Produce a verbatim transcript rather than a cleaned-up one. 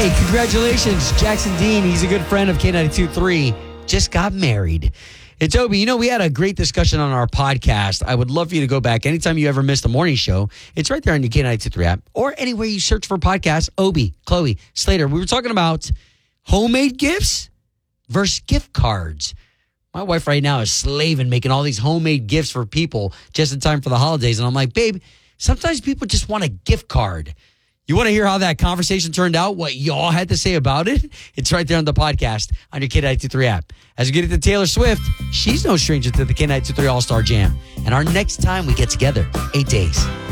Hey, congratulations, Jackson Dean. He's a good friend of K ninety-two point three. Just got married. And Toby, you know, we had a great discussion on our podcast. I would love for you to go back anytime you ever missed a morning show. It's right there on the K ninety-two point three app or anywhere you search for podcasts. Obi, Chloe, Slater. We were talking about homemade gifts versus gift cards. My wife right now is slaving, making all these homemade gifts for people just in time for the holidays. And I'm like, babe, sometimes people just want a gift card. You want to hear how that conversation turned out, what y'all had to say about it? It's right there on the podcast on your K ninety-two point three app. As we get into Taylor Swift, she's no stranger to the K ninety-two point three All-Star Jam. And our next time we get together, eight days.